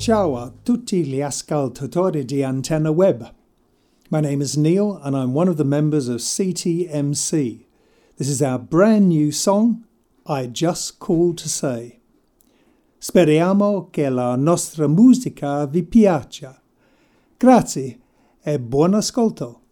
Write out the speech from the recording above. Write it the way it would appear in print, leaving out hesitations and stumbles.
Ciao a tutti gli ascoltatori di Antenna Web. My name is Neil and I'm one of the members of CTMC. This is our brand new song, I Just Called to Say. Speriamo che la nostra musica vi piaccia. Grazie e buon ascolto.